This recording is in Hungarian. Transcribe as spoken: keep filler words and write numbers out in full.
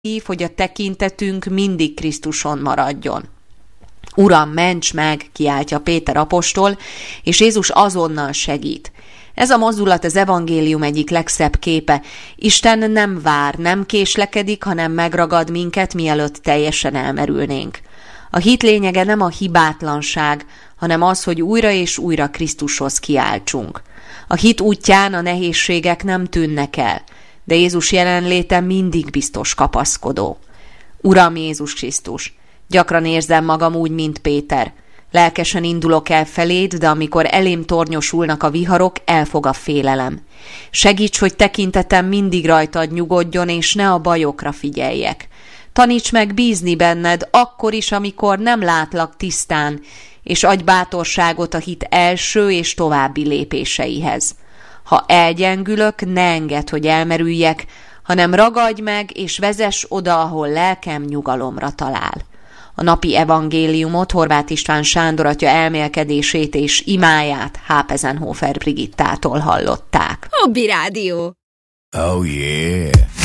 hív, hogy a tekintetünk mindig Krisztuson maradjon. Uram, ments meg, kiáltja Péter apostol, és Jézus azonnal segít. Ez a mozdulat az evangélium egyik legszebb képe. Isten nem vár, nem késlekedik, hanem megragad minket, mielőtt teljesen elmerülnénk. A hit lényege nem a hibátlanság, hanem az, hogy újra és újra Krisztushoz kiáltsunk. A hit útján a nehézségek nem tűnnek el, de Jézus jelenléte mindig biztos kapaszkodó. Uram Jézus Krisztus, gyakran érzem magam úgy, mint Péter. Lelkesen indulok el feléd, de amikor elém tornyosulnak a viharok, elfog a félelem. Segíts, hogy tekintetem mindig rajtad nyugodjon, és ne a bajokra figyeljek. Taníts meg bízni benned, akkor is, amikor nem látlak tisztán, és adj bátorságot a hit első és további lépéseihez. Ha elgyengülök, ne engedd, hogy elmerüljek, hanem ragadj meg, és vezess oda, ahol lelkem nyugalomra talál. A napi evangéliumot Horváth István Sándor atya elmélkedését és imáját Hápezenhofer Brigittától hallották. Hobby Rádió. Oh yeah!